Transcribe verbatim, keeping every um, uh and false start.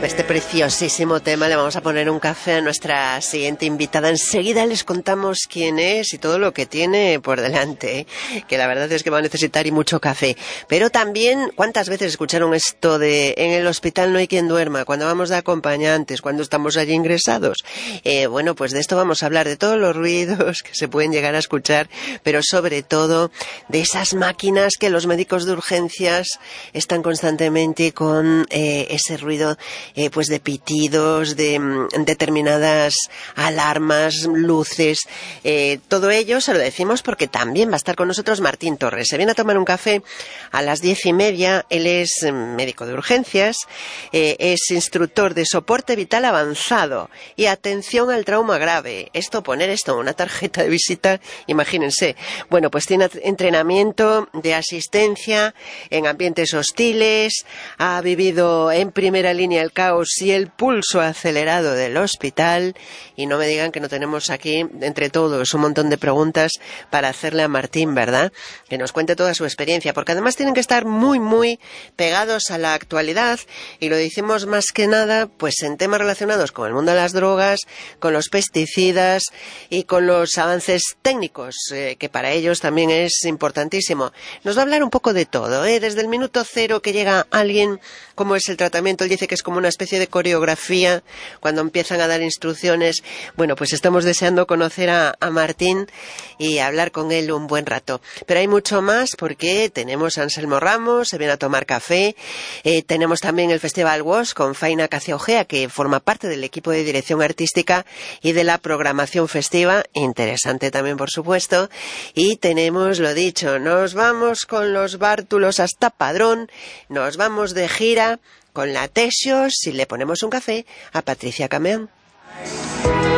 este preciosísimo tema le vamos a poner un café a nuestra siguiente invitada. Enseguida les contamos quién es y todo lo que tiene por delante, ¿eh? Que la verdad es que va a necesitar y mucho café. Pero también, ¿cuántas veces escucharon esto de en el hospital no hay quien duerma? Cuando vamos de acompañantes, cuando estamos allí ingresados. Eh, bueno, pues de esto vamos a hablar, de todos los ruidos que se pueden llegar a escuchar, pero sobre todo de esas máquinas que los médicos de urgencias están constantemente con eh, ese ruido Eh, pues de pitidos, de mm, determinadas alarmas, luces, eh, todo ello se lo decimos porque también va a estar con nosotros Martín Torres. Se viene a tomar un café a las diez y media. Él es eh, médico de urgencias, eh, es instructor de soporte vital avanzado y atención al trauma grave. Esto, poner esto en una tarjeta de visita, imagínense. Bueno, pues tiene entrenamiento de asistencia en ambientes hostiles, ha vivido en primera línea el caos y el pulso acelerado del hospital, y no me digan que no tenemos aquí entre todos un montón de preguntas para hacerle a Martín, ¿verdad? Que nos cuente toda su experiencia, porque además tienen que estar muy muy pegados a la actualidad, y lo decimos más que nada pues en temas relacionados con el mundo de las drogas, con los pesticidas y con los avances técnicos, eh, que para ellos también es importantísimo. Nos va a hablar un poco de todo, ¿eh? Desde el minuto cero que llega alguien, cómo es el tratamiento. Él dice que es como una especie de coreografía cuando empiezan a dar instrucciones. Bueno, pues estamos deseando conocer a, a Martín y hablar con él un buen rato. Pero hay mucho más porque tenemos a Anselmo Ramos, se viene a tomar café, eh, tenemos también el Festival W O S con Faina Caciaojea, que forma parte del equipo de dirección artística y de la programación festiva, interesante también por supuesto, y tenemos, lo dicho, nos vamos con los bártulos hasta Padrón, nos vamos de gira con la Tesios y le ponemos un café a Patricia Cameón.